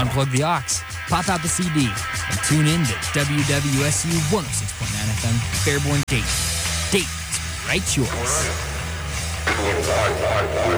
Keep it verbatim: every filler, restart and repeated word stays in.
Unplug the aux, pop out the C D, and tune in to W W S U one oh six point nine F M, Fairborn, Dayton. Dayton's right choice.